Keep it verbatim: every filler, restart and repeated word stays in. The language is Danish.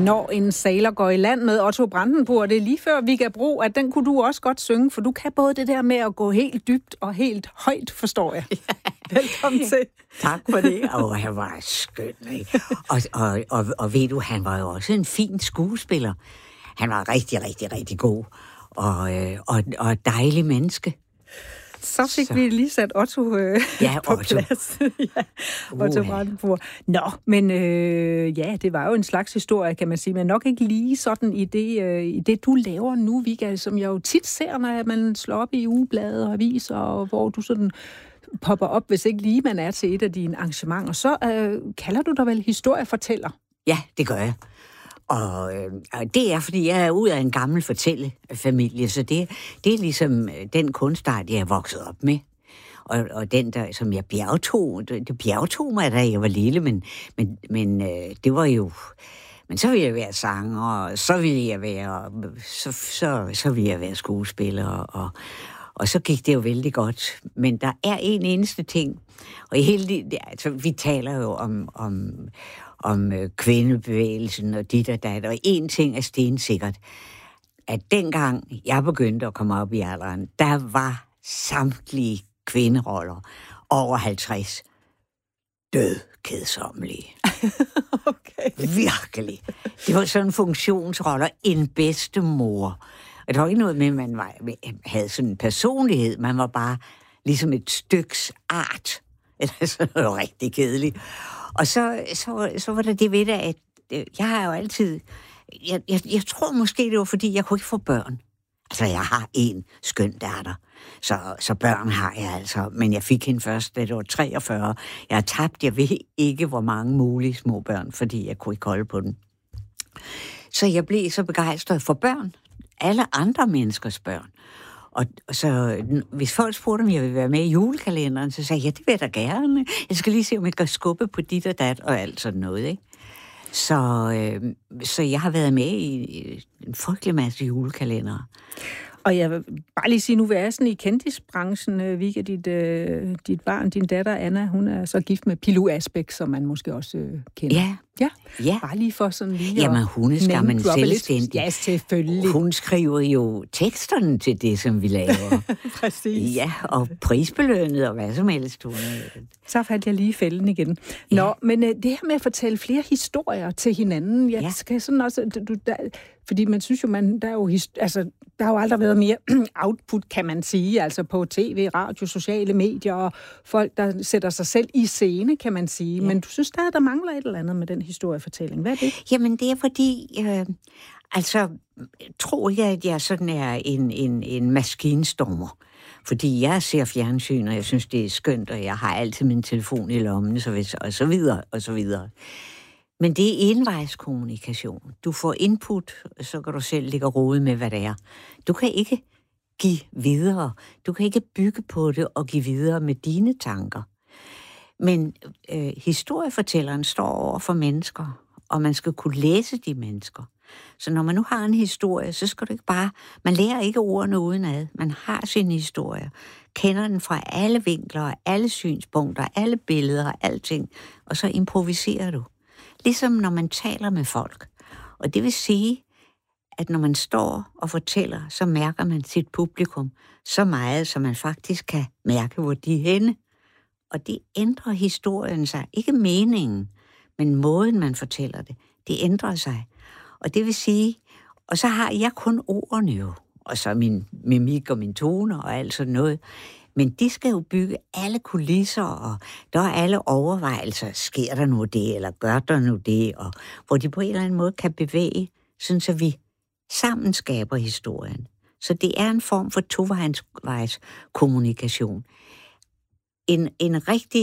Når en sailor går i land med Otto Brandenburg, det er lige før vi kan bruge, at den kunne du også godt synge, for du kan både det der med at gå helt dybt og helt højt, forstår jeg. Ja. Velkommen til. Tak for det. Og han var skøn, ikke? Og, og, og, og ved du, han var jo også en fin skuespiller. Han var rigtig, rigtig, rigtig god. Og, øh, og, og dejlig menneske. Så fik så. vi lige sat Otto øh, ja, på Otto. plads. ja, Otto uh, Brandenburg. Nå, men øh, ja, det var jo en slags historie, kan man sige, men nok ikke lige sådan i det, øh, i det du laver nu, Vigga, som jeg jo tit ser, når man slår op i ugeblade og aviser, og hvor du sådan popper op, hvis ikke lige man er til et af dine arrangementer. Så øh, kalder du dig vel historiefortæller? Ja, det gør jeg. Og, øh, og det er, fordi jeg er ud af en gammel fortællefamilie, så det, det er ligesom den kunstart, jeg er vokset op med. Og, og den, der, som jeg bjergtog, det, det bjergtog mig, da jeg var lille, men, men, men øh, det var jo... Men så ville jeg være sanger, og så ville jeg være, så, så, så ville jeg være skuespiller, og, og så gik det jo vældig godt. Men der er en eneste ting, og i hele det, altså, vi taler jo om... om om øh, kvindebevægelsen og dit og dat, og en ting er stensikkert, at dengang jeg begyndte at komme op i alderen, der var samtlige kvinderoller over halvtreds død kedsommelige. Okay. Virkelig. Det var sådan funktionsroller, en bedstemor. Og der var ikke noget med, at man var, havde sådan en personlighed, man var bare ligesom et styks art. Eller sådan noget rigtig kedeligt. Og så, så, så var der det ved det, at jeg har jo altid... Jeg, jeg, jeg tror måske, det var, fordi jeg kunne ikke få børn. Altså, jeg har en skøn datter, så, så børn har jeg altså. Men jeg fik hende først, da det var treogfyrre. Jeg har tabt, jeg ved ikke, hvor mange mulige små børn, fordi jeg kunne ikke holde på den. Så jeg blev så begejstret for børn. Alle andre menneskers børn. Og, og så, hvis folk spurgte, om jeg ville være med i julekalenderen, så sagde jeg, ja, det vil jeg da gerne. Jeg skal lige se, om jeg kan skubbe på dit og dat, og alt sådan noget, ikke? Så, øh, så jeg har været med i en frygtelig masse julekalendere. Og jeg vil bare lige sige, nu vi er sådan i kendisbranchen, Vigga, dit, øh, dit barn, din datter Anna, hun er så gift med Pilu Asbæk, som man måske også øh, kender. Ja. Ja. Ja. Bare lige for sådan lige... Jamen, hun er skam en selvstændig. Ja, selvfølgelig. Hun skriver jo teksterne til det, som vi laver. Præcis. Ja, og prisbelønnet og hvad som helst. Hun Så faldt jeg lige i fælden igen. Ja. Nå, men uh, det her med at fortælle flere historier til hinanden, jeg ja. skal sådan også... Du, der, fordi man synes jo, man, der, er jo altså, der har jo aldrig været mere output, kan man sige, altså på tv, radio, sociale medier, og folk, der sætter sig selv i scene, kan man sige. Ja. Men du synes stadig, der mangler et eller andet med den historiefortælling. Hvad er det? Jamen, det er fordi... Øh, altså, tror jeg, at jeg sådan er en, en, en maskinstormer. Fordi jeg ser fjernsyn, og jeg synes, det er skønt, og jeg har altid min telefon i lommen, så hvis, og så videre, og så videre. Men det er envejskommunikation. Du får input, så kan du selv ligge og rode med, hvad det er. Du kan ikke give videre. Du kan ikke bygge på det og give videre med dine tanker. Men øh, historiefortælleren står over for mennesker, og man skal kunne læse de mennesker. Så når man nu har en historie, så skal du ikke bare... Man lærer ikke ordene udenad. Man har sin historie. Kender den fra alle vinkler, alle synspunkter, alle billeder og alting. Og så improviserer du. Ligesom når man taler med folk. Og det vil sige, at når man står og fortæller, så mærker man sit publikum så meget, så man faktisk kan mærke, hvor de er henne. Og det ændrer historien sig. Ikke meningen, men måden, man fortæller det. Det ændrer sig. Og det vil sige, og så har jeg kun ordene jo, og så min mimik og min tone og alt sådan noget. Men de skal jo bygge alle kulisser, og der er alle overvejelser. Sker der nu det, eller gør der nu det? Og hvor de på en eller anden måde kan bevæge, sådan så vi sammen skaber historien. Så det er en form for tovejs kommunikation. En, en rigtig